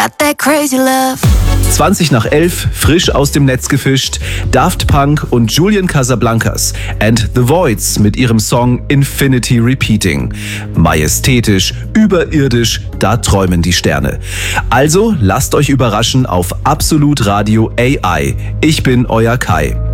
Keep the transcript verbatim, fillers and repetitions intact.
Got that crazy love. zwanzig nach elf, frisch aus dem Netz gefischt, Daft Punk und Julian Casablancas and The Voids mit ihrem Song Infinity Repeating. Majestätisch, überirdisch, da träumen die Sterne. Also lasst euch überraschen auf Absolut Radio A I. Ich bin euer Kai.